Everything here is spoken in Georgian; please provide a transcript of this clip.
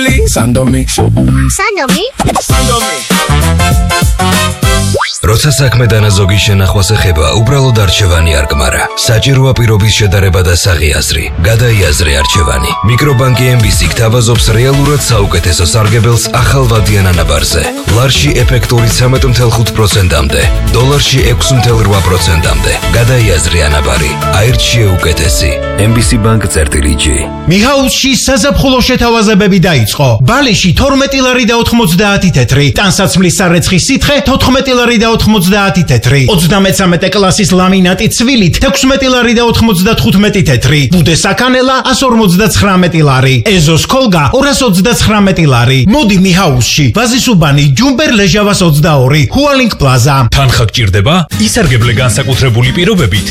გული სანდომი როცა საქმე დანაზოგი შენახვას ეხება, უბრალოდ არჩევანი არ გმარა. საჭიროა პირობის შედარება და საღი აზრი. გადაიაზრე არჩევანი. მიკრობანკი MBC გთავაზობს რეალურად საუკეთესო სარგებელს ახალვადიან ანაბარზე. ლარში ეფექტური 13.5%-მდე, დოლარში 6.8%-მდე. გადაიაზრე ანაბარი. აირჩიე უკეთესი. MBC Bank-G. მიჰაუსში საზაფხულო შეთავაზებები დაიწყო. ბალიში 12 ლარი და 90 თეთრი, ტანსაცმლის სარეცხი სითხე 14 ლარი და 90 თეთრი, 33 კლასის ლამინატი ცვილით 16 ლარი და 95 თეთრი, ბუდე საქანელა 159 ლარი, ეზოს კოლგა 229 ლარი. მოდი მიჰაუსში, ვაზისუბანი, ჯუმბერ ლეჟავას 22, ჰუალინგ პლაზა. თანხა გჭირდება? ისარგებლე განსაკუთრებული პირობებით